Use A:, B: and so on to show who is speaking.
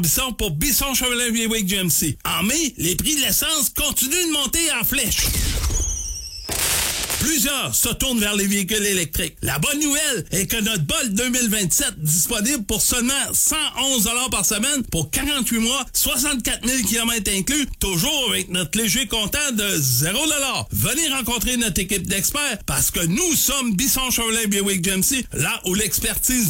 A: Bisson pour Bisson Chevrolet Buick GMC. En mai, les prix de l'essence continuent de monter en flèche. Plusieurs se tournent vers les véhicules électriques. La bonne nouvelle est que notre Bolt 2027 disponible pour seulement 111 $ par semaine pour 48 mois, 64 000 km inclus, toujours avec notre léger comptant de 0 $. Venez rencontrer notre équipe d'experts parce que nous sommes Bisson Chevrolet Buick GMC, là où l'expertise